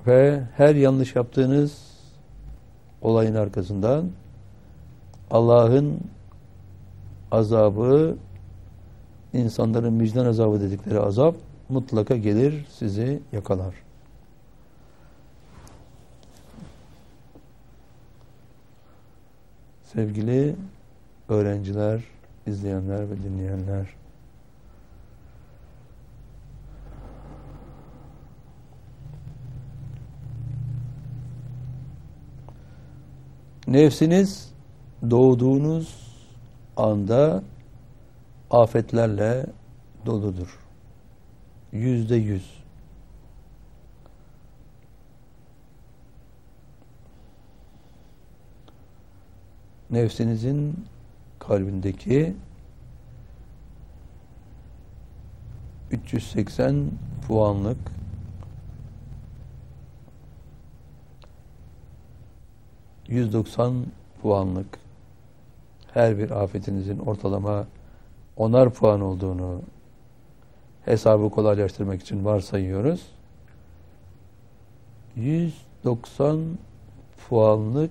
Ve her yanlış yaptığınız olayın arkasından Allah'ın azabı, insanların vicdan azabı dedikleri azap mutlaka gelir, sizi yakalar. Sevgili öğrenciler, izleyenler ve dinleyenler, nefsiniz doğduğunuz anda afetlerle doludur. %100. Nefsinizin kalbindeki 380 puanlık %90 puanlık her bir afetinizin ortalama 10'ar puan olduğunu hesabı kolaylaştırmak için varsayıyoruz. 190 puanlık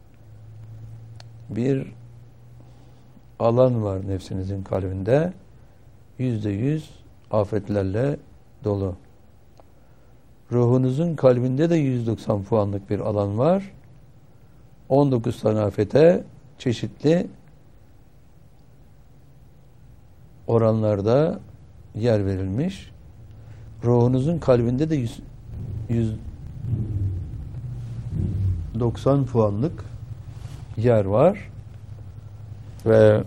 bir alan var nefsinizin kalbinde. %100 afetlerle dolu. Ruhunuzun kalbinde de 190 puanlık bir alan var. 19 tane afete çeşitli oranlarda yer verilmiş. Ruhunuzun kalbinde de 190 puanlık yer var ve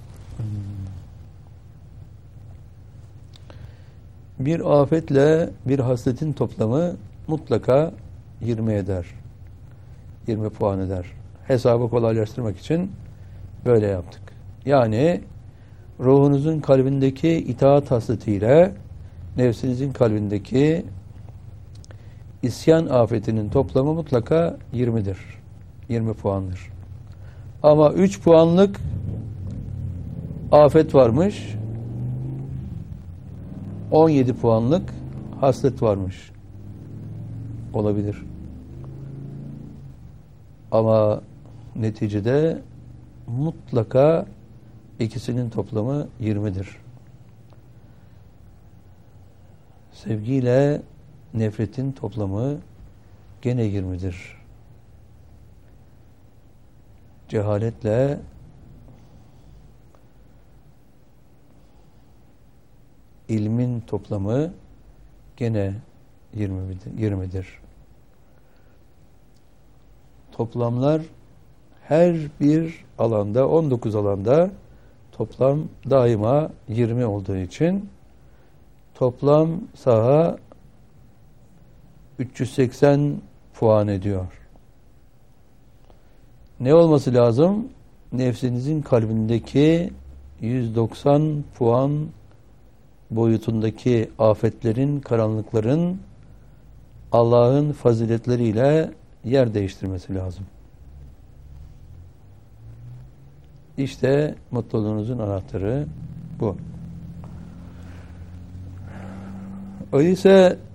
bir afetle bir hasletin toplamı mutlaka 20 eder. 20 puan eder. Hesabı kolaylaştırmak için böyle yaptık. Yani ruhunuzun kalbindeki itaat hasletiyle nefsinizin kalbindeki isyan afetinin toplamı mutlaka 20'dir. 20 puandır. Ama 3 puanlık afet varmış. 17 puanlık haslet varmış. Olabilir. Ama neticede mutlaka ikisinin toplamı 20'dir. Sevgiyle nefretin toplamı gene 20'dir. Cehaletle ilmin toplamı gene 20'dir. Toplamlar her bir alanda, 19 alanda toplam daima 20 olduğu için toplam saha 380 puan ediyor. Ne olması lazım? Nefsinizin kalbindeki 190 puan boyutundaki afetlerin, karanlıkların Allah'ın faziletleriyle yer değiştirmesi lazım. İşte mutluluğunuzun anahtarı bu. Öyleyse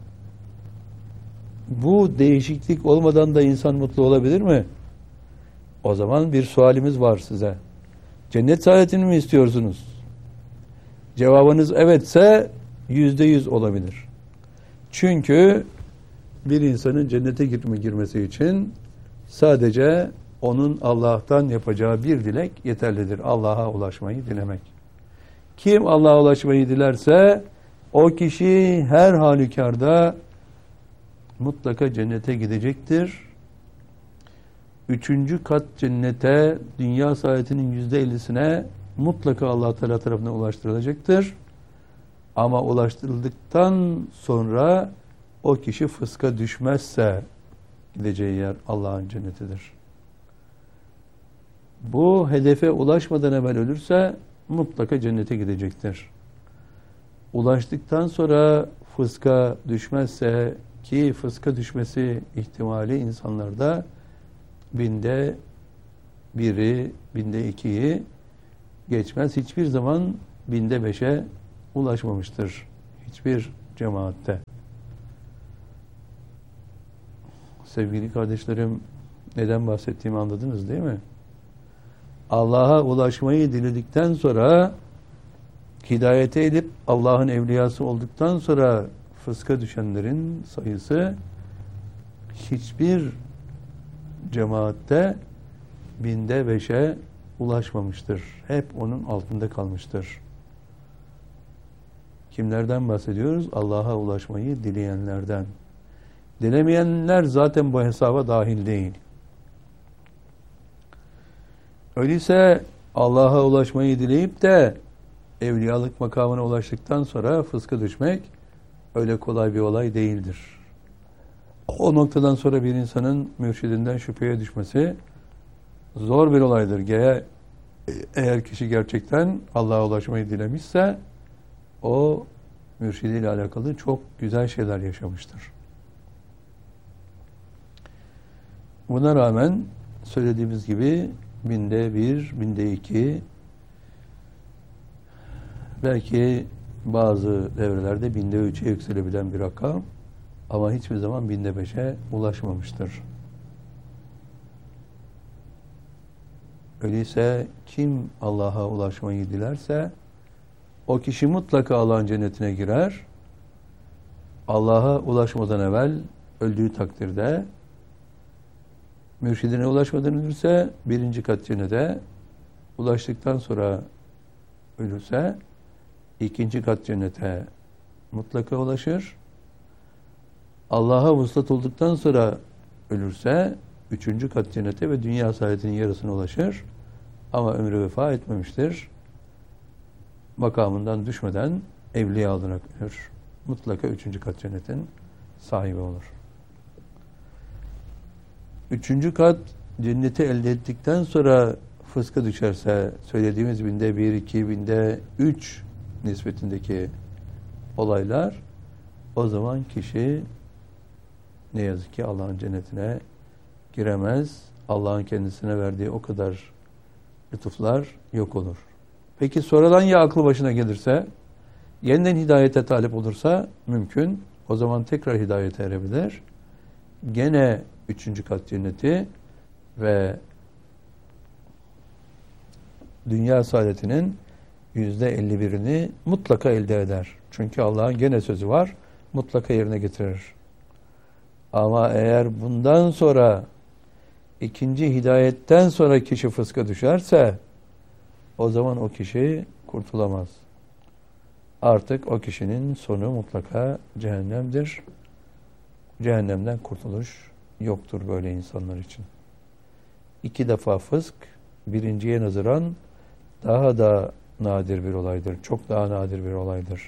bu değişiklik olmadan da insan mutlu olabilir mi? O zaman bir sualimiz var size. Cennet saadetini mi istiyorsunuz? Cevabınız evetse %100 olabilir. Çünkü bir insanın cennete girmesi için sadece onun Allah'tan yapacağı bir dilek yeterlidir. Allah'a ulaşmayı dilemek. Kim Allah'a ulaşmayı dilerse o kişi her halükarda mutlaka cennete gidecektir. 3. kat cennete dünya saadetinin %50'sine mutlaka Allah Teala tarafından ulaştırılacaktır. Ama ulaştırıldıktan sonra o kişi fıska düşmezse gideceği yer Allah'ın cennetidir. Bu hedefe ulaşmadan evvel ölürse mutlaka cennete gidecektir. Ulaştıktan sonra fıska düşmezse, ki fıska düşmesi ihtimali insanlarda 1/1000'i, 1/2'yi geçmez. Hiçbir zaman 5'e ulaşmamıştır hiçbir cemaatte. sevgili kardeşlerim, neden bahsettiğimi anladınız değil mi? Allah'a ulaşmayı diledikten sonra, hidayete edip Allah'ın evliyası olduktan sonra fıska düşenlerin sayısı hiçbir cemaatte 5'e ulaşmamıştır. Hep onun altında kalmıştır. Kimlerden bahsediyoruz? Allah'a ulaşmayı dileyenlerden. Dilemeyenler zaten bu hesaba dahil değil. Öyleyse Allah'a ulaşmayı dileyip de evliyalık makamına ulaştıktan sonra fıska düşmek öyle kolay bir olay değildir. O noktadan sonra bir insanın mürşidinden şüpheye düşmesi zor bir olaydır. Eğer kişi gerçekten Allah'a ulaşmayı dilemişse o mürşidiyle alakalı çok güzel şeyler yaşamıştır. Buna rağmen söylediğimiz gibi 1/1000, 1/200, belki bazı devrelerde 3'e yükselebilen bir rakam ama hiçbir zaman 5'e ulaşmamıştır. Öyleyse kim Allah'a ulaşmayı dilerse o kişi mutlaka Allah'ın cennetine girer. Allah'a ulaşmadan evvel öldüğü takdirde mürşidine ulaşmadan ölürse 1. kat cennete, ulaştıktan sonra ölürse 2. kat cennete mutlaka ulaşır. Allah'a vuslat olduktan sonra ölürse 3. kat cennete ve dünya saadetinin yarısına ulaşır. Ama ömrü vefa etmemiştir. Makamından düşmeden evliya olarak ölür. Mutlaka 3. kat cennetin sahibi olur. 3. kat cenneti elde ettikten sonra fıska düşerse, söylediğimiz 1/1, 2, 1/3 nispetindeki olaylar, o zaman kişi ne yazık ki Allah'ın cennetine giremez. Allah'ın kendisine verdiği o kadar lütuflar yok olur. Peki sonradan ya aklı başına gelirse, yeniden hidayete talip olursa mümkün. O zaman tekrar hidayete erebilir. Gene 3. kat cenneti ve dünya saadetinin %51'ini mutlaka elde eder. Çünkü Allah'ın gene sözü var, mutlaka yerine getirir. Ama eğer bundan sonra, 2. hidayetten sonra kişi fıska düşerse, o zaman o kişi kurtulamaz. Artık o kişinin sonu mutlaka cehennemdir. Cehennemden kurtuluş yoktur böyle insanlar için. 2 defa fısk, 1.'ye nazaran daha da nadir bir olaydır. Çok daha nadir bir olaydır.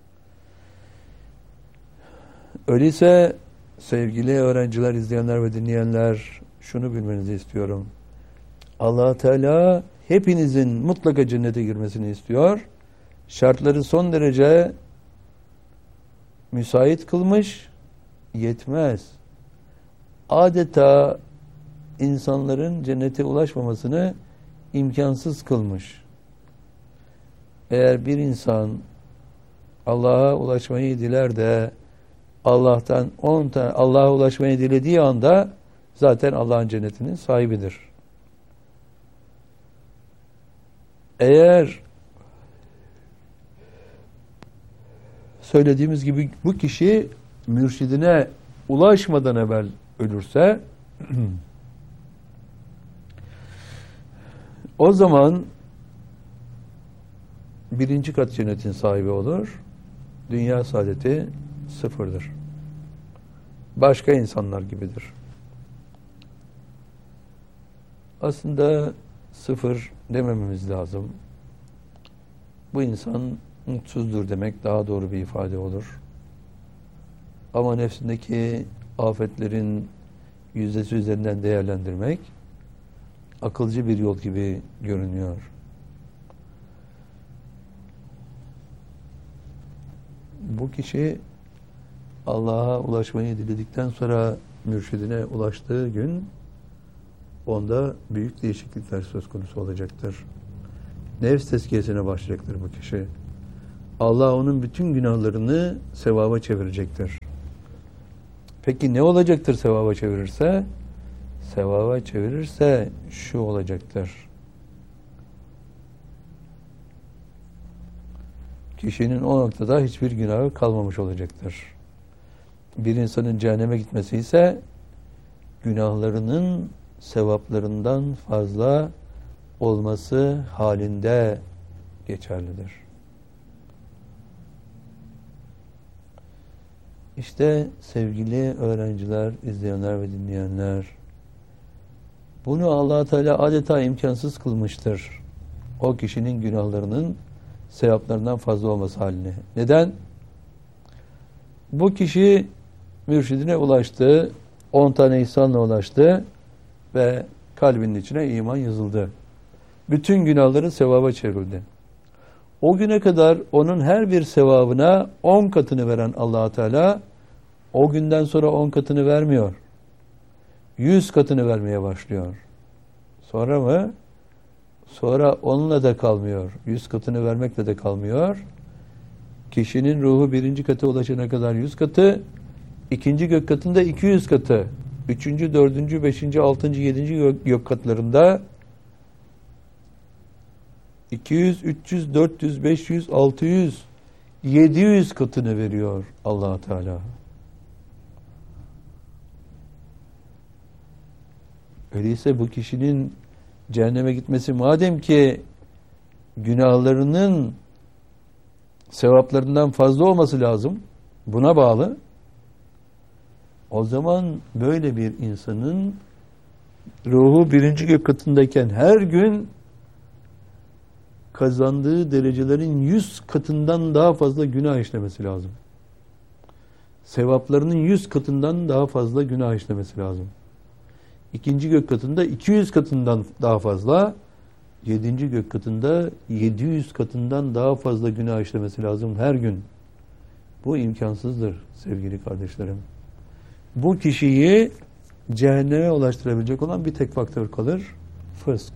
Öyleyse sevgili öğrenciler, izleyenler ve dinleyenler, şunu bilmenizi istiyorum. Allah Teala hepinizin mutlaka cennete girmesini istiyor. Şartları son derece müsait kılmış, yetmez. Adeta insanların cennete ulaşmamasını imkansız kılmış. Eğer bir insan Allah'a ulaşmayı diler de Allah'tan 10 tane Allah'a ulaşmayı dilediği anda zaten Allah'ın cennetinin sahibidir. Eğer söylediğimiz gibi bu kişi mürşidine ulaşmadan evvel ölürse o zaman 1. kat cennetin sahibi olur. Dünya saadeti sıfırdır. Başka insanlar gibidir. Aslında sıfır demememiz lazım. Bu insan mutsuzdur demek daha doğru bir ifade olur. Ama nefsindeki afetlerin yüzdesi üzerinden değerlendirmek akılcı bir yol gibi görünüyor. Bu kişi Allah'a ulaşmayı diledikten sonra mürşidine ulaştığı gün onda büyük değişiklikler söz konusu olacaktır. Nefs tezkiyesine başlayacaktır bu kişi. Allah onun bütün günahlarını sevaba çevirecektir. Peki ne olacaktır sevaba çevirirse? Sevaba çevirirse şu olacaktır. Kişinin o noktada hiçbir günahı kalmamış olacaktır. Bir insanın cehenneme gitmesi ise günahlarının sevaplarından fazla olması halinde geçerlidir. İşte sevgili öğrenciler, izleyenler ve dinleyenler, bunu Allah Teala adeta imkansız kılmıştır. O kişinin günahlarının sevaplarından fazla olması haline. Neden? Bu kişi mürşidine ulaştı, 10 tane ihsanla ulaştı ve kalbinin içine iman yazıldı. Bütün günahları sevaba çevrildi. O güne kadar onun her bir sevabına 10 katını veren Allah Teala o günden sonra 10 katını vermiyor. 100 katını vermeye başlıyor. Sonra mı? Sonra onunla da kalmıyor. 100 katını vermekle de kalmıyor. Kişinin ruhu 1. kata ulaşana kadar 100 katı, 2. gök katında 200 katı, 3. 4. 5. 6. 7. gök katlarında 200, 300, 400, 500, 600, 700 katını veriyor Allah Teala. Öyleyse bu kişinin cehenneme gitmesi madem ki günahlarının sevaplarından fazla olması lazım, buna bağlı. O zaman böyle bir insanın ruhu 1. gök katındayken her gün kazandığı derecelerin 100 katından daha fazla günah işlemesi lazım. Sevaplarının 100 katından daha fazla günah işlemesi lazım. 2. gök katında 200 katından daha fazla, 7. gök katında 700 katından daha fazla günah işlemesi lazım her gün. Bu imkansızdır sevgili kardeşlerim. Bu kişiyi cehenneme ulaştırabilecek olan bir tek faktör kalır: fısk.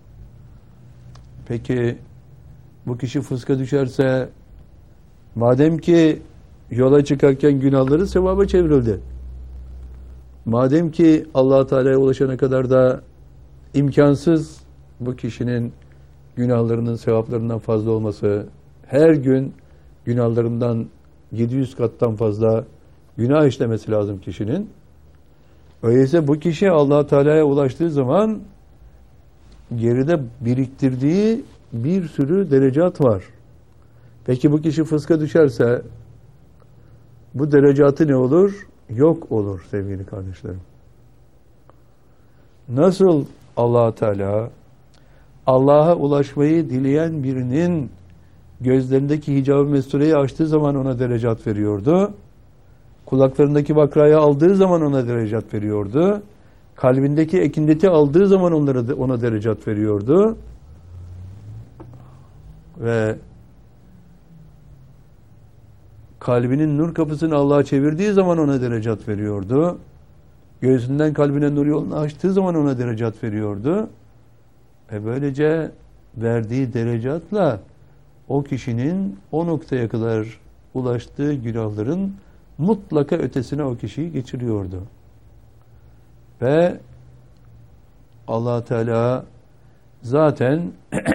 Peki bu kişi fıska düşerse, madem ki yola çıkarken günahları sevaba çevrildi, madem ki Allah Teala'ya ulaşana kadar da imkansız bu kişinin günahlarının sevaplarından fazla olması, her gün günahlarından 700 kattan fazla günah işlemesi lazım kişinin. Öyleyse bu kişi Allah Teala'ya ulaştığı zaman geride biriktirdiği bir sürü derecat var. Peki bu kişi fıska düşerse bu derecatı ne olur? Yok olur sevgili kardeşlerim. Nasıl Allah Teala Allah'a ulaşmayı dileyen birinin gözlerindeki hicab-ı mestureyi açtığı zaman ona derecat veriyordu. Kulaklarındaki bakrayı aldığı zaman ona derecat veriyordu. Kalbindeki ekindeti aldığı zaman ona derecat veriyordu. Ve kalbinin nur kapısını Allah'a çevirdiği zaman ona derecat veriyordu. Göğsünden kalbine nur yolunu açtığı zaman ona derecat veriyordu. Böylece verdiği derecatla o kişinin o noktaya kadar ulaştığı günahların mutlaka ötesine o kişiyi geçiriyordu. Ve Allah Teala zaten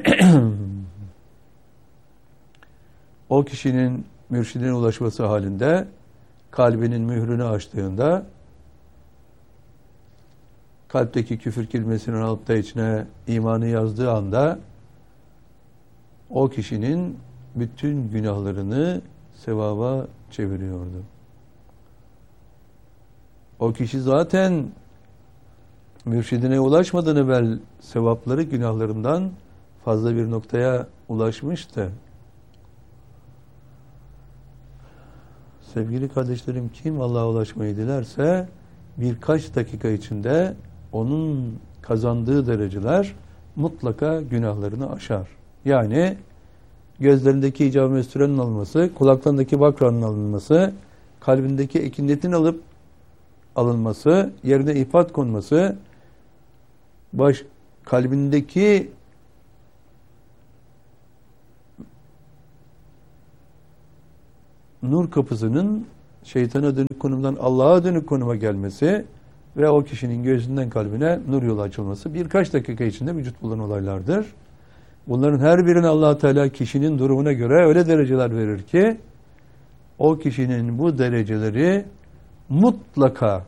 o kişinin mürşidine ulaşması halinde kalbinin mührünü açtığında, kalpteki küfür kelimesinin alıp da içine imanı yazdığı anda o kişinin bütün günahlarını sevaba çeviriyordu. O kişi zaten mürşidine ulaşmadan evvel sevapları günahlarından fazla bir noktaya ulaşmıştı. Sevgili kardeşlerim, kim Allah'a ulaşmayı dilerse birkaç dakika içinde onun kazandığı dereceler mutlaka günahlarını aşar. Yani gözlerindeki icab-ı mesturenin alınması, kulaklarındaki bakranın alınması, kalbindeki ekindetin alınması, yerine ifat konması, kalbindeki nur kapısının şeytana dönük konumdan Allah'a dönük konuma gelmesi ve o kişinin gözünden kalbine nur yolu açılması birkaç dakika içinde vücut bulan olaylardır. Bunların her birine Allah Teala kişinin durumuna göre öyle dereceler verir ki o kişinin bu dereceleri mutlaka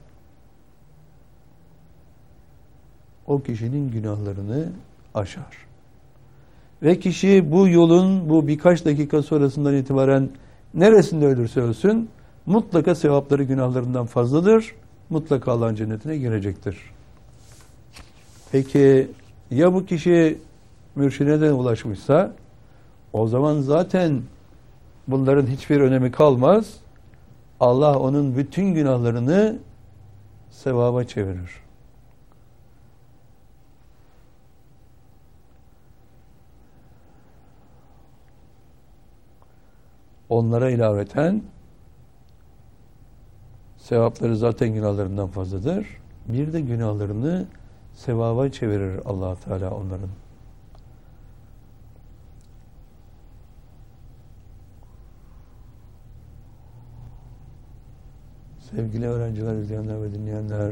o kişinin günahlarını aşar. Ve kişi bu yolun bu birkaç dakika sonrasından itibaren neresinde ölürse ölsün mutlaka sevapları günahlarından fazladır. Mutlaka Allah'ın cennetine girecektir. Peki ya bu kişi mürşidine ulaşmışsa o zaman zaten bunların hiçbir önemi kalmaz. Allah onun bütün günahlarını sevaba çevirir. Onlara ilaveten sevapları zaten günahlarından fazladır. Bir de günahlarını sevaba çevirir Allah Teala onların. Sevgili öğrenciler, izleyenler ve dinleyenler,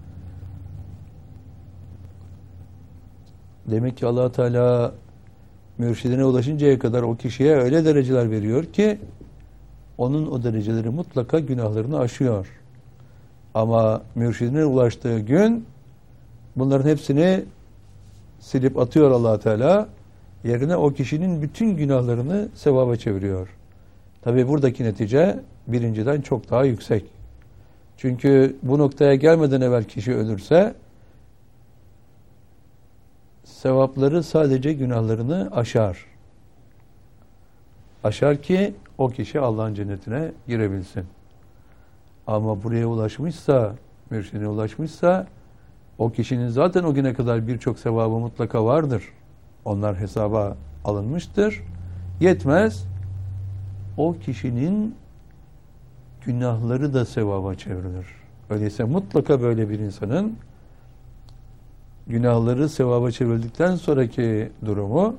demek ki Allah Teala mürşidine ulaşıncaya kadar o kişiye öyle dereceler veriyor ki onun o dereceleri mutlaka günahlarını aşıyor. Ama mürşidine ulaştığı gün bunların hepsini silip atıyor Allah Teala. Yerine o kişinin bütün günahlarını sevaba çeviriyor. Tabi buradaki netice birinciden çok daha yüksek. Çünkü bu noktaya gelmeden evvel kişi ölürse sevapları sadece günahlarını aşar. Aşar ki o kişi Allah'ın cennetine girebilsin. Ama buraya ulaşmışsa, mürşidine ulaşmışsa o kişinin zaten o güne kadar birçok sevabı mutlaka vardır. Onlar hesaba alınmıştır. Yetmez. O kişinin günahları da sevaba çevrilir. Öyleyse mutlaka böyle bir insanın günahları sevaba çevrildikten sonraki durumu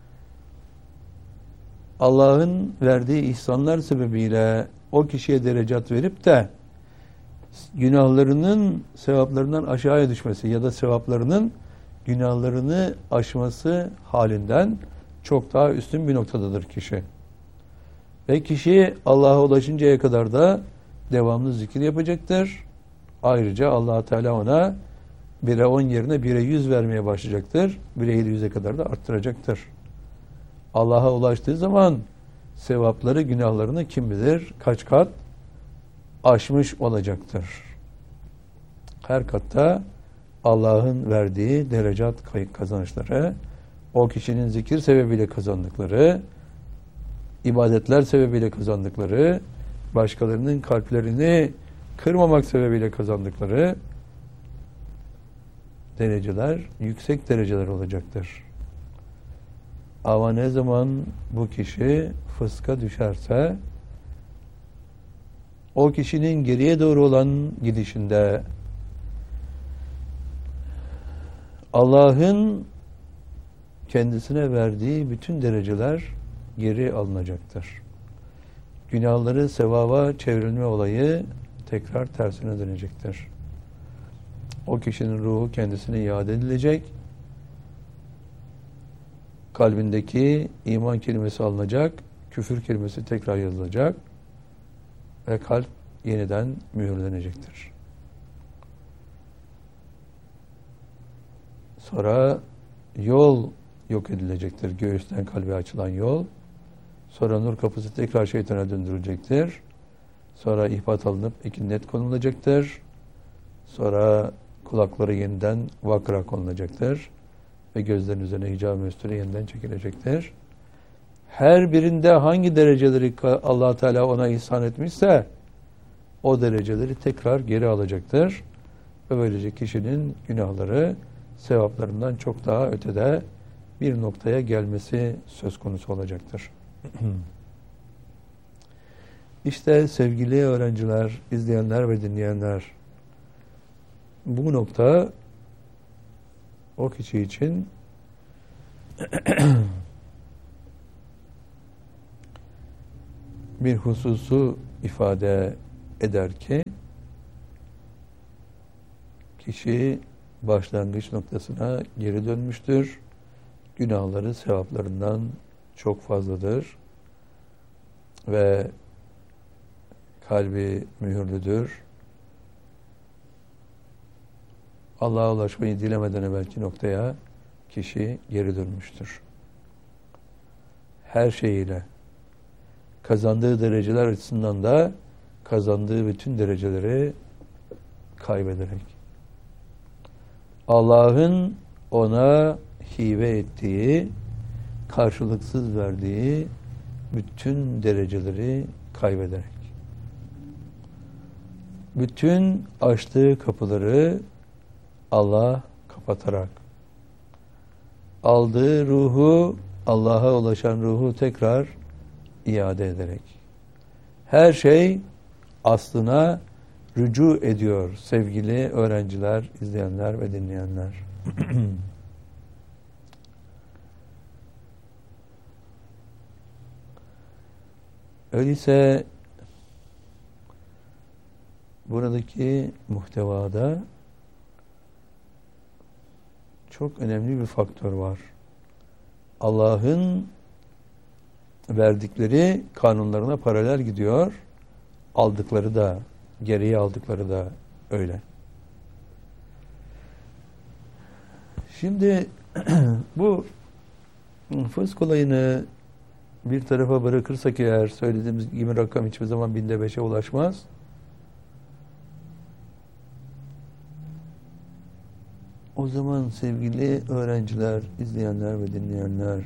Allah'ın verdiği ihsanlar sebebiyle o kişiye derecat verip de günahlarının sevaplarından aşağıya düşmesi ya da sevaplarının günahlarını aşması halinden çok daha üstün bir noktadadır kişi. Ve kişi Allah'a ulaşıncaya kadar da devamlı zikir yapacaktır. Ayrıca Allah Teala ona 1'e 10 yerine 1'e 100 vermeye başlayacaktır. 1'e 700'e kadar da arttıracaktır. Allah'a ulaştığı zaman sevapları, günahlarını kim bilir kaç kat aşmış olacaktır. Her katta Allah'ın verdiği derecat kazançları, o kişinin zikir sebebiyle kazandıkları, ibadetler sebebiyle kazandıkları, başkalarının kalplerini kırmamak sebebiyle kazandıkları dereceler, yüksek dereceler olacaktır. Ama ne zaman bu kişi fıska düşerse, o kişinin geriye doğru olan gidişinde Allah'ın kendisine verdiği bütün dereceler geri alınacaktır. Günahları sevaba çevrilme olayı tekrar tersine dönecektir. O kişinin ruhu kendisine iade edilecek. Kalbindeki iman kelimesi alınacak, küfür kelimesi tekrar yazılacak ve kalp yeniden mühürlenecektir. Sonra yol yok edilecektir. Göğüsten kalbe açılan yol. Sonra nur kapısı tekrar şeytana döndürülecektir. Sonra ihbat alınıp ikinnet konulacaktır. Sonra kulakları yeniden vakra konulacaktır. Ve gözlerin üzerine hicab-ı müstüre yeniden çekilecektir. Her birinde hangi dereceleri Allah Teala ona ihsan etmişse o dereceleri tekrar geri alacaktır. Ve böylece kişinin günahları sevaplarından çok daha ötede bir noktaya gelmesi söz konusu olacaktır. İşte sevgili öğrenciler, izleyenler ve dinleyenler, bu nokta o kişi için bir hususu ifade eder ki kişi başlangıç noktasına geri dönmüştür. Günahları sevaplarından çok fazladır ve kalbi mühürlüdür. Allah'a ulaşmayı dilemeden evvelki noktaya kişi geri dönmüştür. Her şeyiyle, kazandığı dereceler açısından da kazandığı bütün dereceleri kaybederek. Allah'ın ona hibe ettiği, karşılıksız verdiği bütün dereceleri kaybederek. Bütün açtığı kapıları Allah kapatarak. Aldığı ruhu, Allah'a ulaşan ruhu tekrar iade ederek. Her şey aslına rücu ediyor sevgili öğrenciler, izleyenler ve dinleyenler. Öyleyse buradaki muhtevada çok önemli bir faktör var. Allah'ın verdikleri kanunlarına paralel gidiyor. Aldıkları da, geriye aldıkları da öyle. Şimdi bu fısk olayını bir tarafa bırakırsak eğer, söylediğimiz gibi rakam hiçbir zaman 5'e ulaşmaz. O zaman sevgili öğrenciler, izleyenler ve dinleyenler,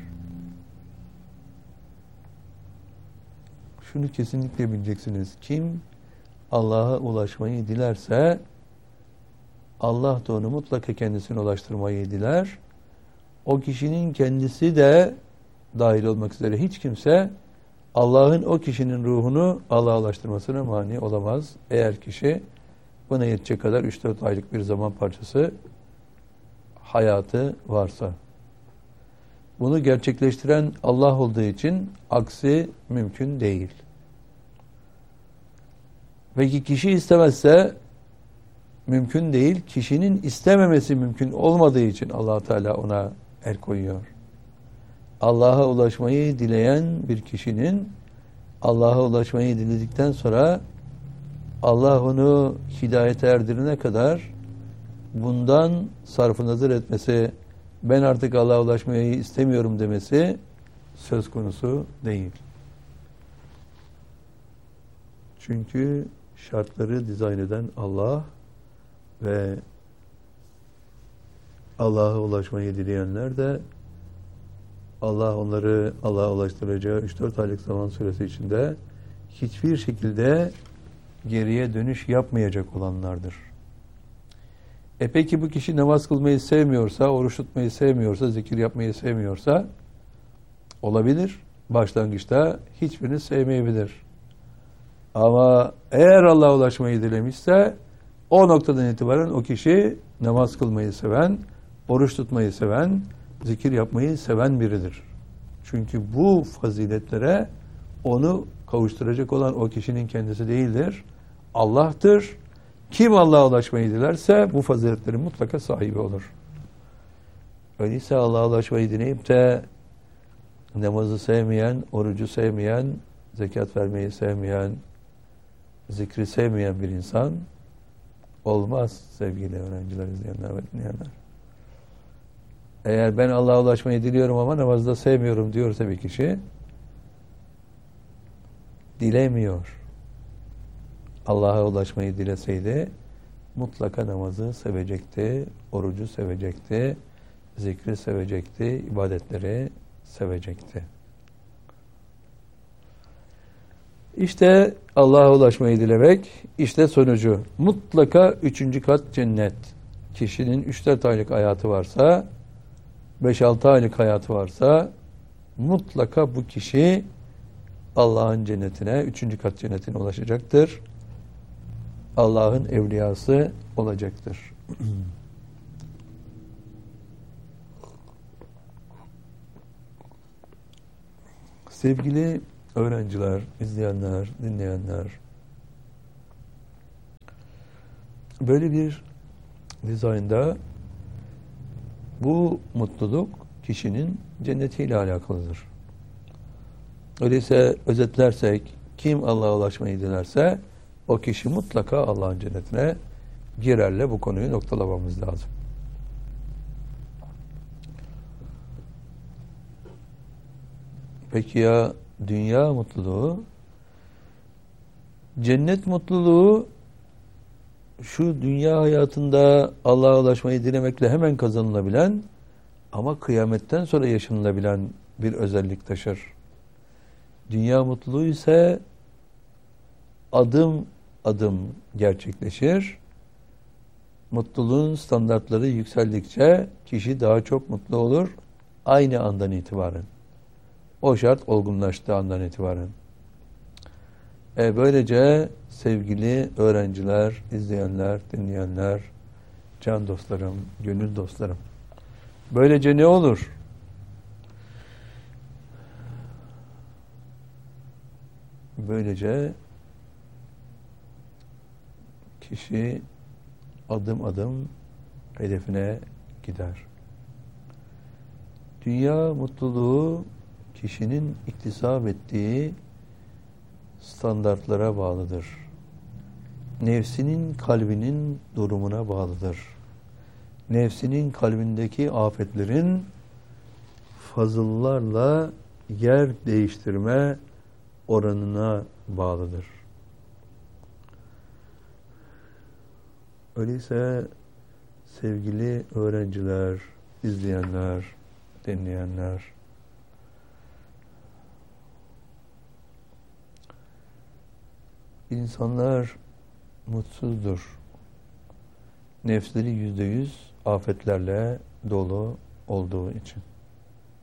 şunu kesinlikle bileceksiniz. Kim Allah'a ulaşmayı dilerse Allah da onu mutlaka kendisine ulaştırmayı diler. O kişinin kendisi de dahil olmak üzere hiç kimse Allah'ın o kişinin ruhunu Allah'a ulaştırmasına mani olamaz. Eğer kişi buna yetecek kadar 3-4 aylık bir zaman parçası hayatı varsa. Bunu gerçekleştiren Allah olduğu için aksi mümkün değil. Peki kişi istemezse mümkün değil. Kişinin istememesi mümkün olmadığı için Allah Teala ona el koyuyor. Allah'a ulaşmayı dileyen bir kişinin Allah'a ulaşmayı diledikten sonra Allah onu hidayete erdirene kadar bundan sarf-ı nazar etmesi, ben artık Allah'a ulaşmayı istemiyorum demesi söz konusu değil. Çünkü şartları dizayn eden Allah ve Allah'a ulaşmayı dileyenler de Allah onları Allah'a ulaştıracağı 3-4 aylık zaman süresi içinde hiçbir şekilde geriye dönüş yapmayacak olanlardır. Peki bu kişi namaz kılmayı sevmiyorsa, oruç tutmayı sevmiyorsa, zikir yapmayı sevmiyorsa olabilir. Başlangıçta hiçbirini sevmeyebilir. Ama eğer Allah'a ulaşmayı dilemişse o noktadan itibaren o kişi namaz kılmayı seven, oruç tutmayı seven, zikir yapmayı seven biridir. Çünkü bu faziletlere onu kavuşturacak olan o kişinin kendisi değildir. Allah'tır. Kim Allah'a ulaşmayı dilerse bu faziletlerin mutlaka sahibi olur. Öyleyse Allah'a ulaşmayı dileyip de namazı sevmeyen, orucu sevmeyen, zekat vermeyi sevmeyen, zikri sevmeyen bir insan olmaz sevgili öğrenciler, izleyenler ve dinleyenler. Eğer ben Allah'a ulaşmayı diliyorum ama namazda sevmiyorum diyorsa bir kişi dilemiyor. Allah'a ulaşmayı dileseydi mutlaka namazı sevecekti, orucu sevecekti, zikri sevecekti, ibadetleri sevecekti. İşte Allah'a ulaşmayı dilemek, işte sonucu. Mutlaka 3. kat cennet. Kişinin 3-4 aylık hayatı varsa, 5-6 aylık hayatı varsa mutlaka bu kişi Allah'ın cennetine, 3. kat cennetine ulaşacaktır. Allah'ın evliyası olacaktır. Sevgili öğrenciler, izleyenler, dinleyenler, Böyle bir dizaynda bu mutluluk kişinin cennetiyle alakalıdır. Öyleyse özetlersek, kim Allah'a ulaşmayı dilerse o kişi mutlaka Allah'ın cennetine girerle bu konuyu noktalamamız lazım. Peki ya dünya mutluluğu? Cennet mutluluğu şu dünya hayatında Allah'a ulaşmayı dilemekle hemen kazanılabilen ama kıyametten sonra yaşanılabilen bir özellik taşır. Dünya mutluluğu ise adım adım gerçekleşir. Mutluluğun standartları yükseldikçe kişi daha çok mutlu olur aynı andan itibaren. O şart olgunlaştığı andan itibaren. Böylece sevgili öğrenciler, izleyenler, dinleyenler, can dostlarım, gönül dostlarım. Böylece ne olur? Böylece kişi adım adım hedefine gider. Dünya mutluluğu kişinin iktisap ettiği standartlara bağlıdır. Nefsinin kalbinin durumuna bağlıdır. Nefsinin kalbindeki afetlerin fazıllarla yer değiştirme oranına bağlıdır. Öyleyse sevgili öğrenciler, izleyenler, dinleyenler, İnsanlar mutsuzdur. Nefsleri %100 afetlerle dolu olduğu için.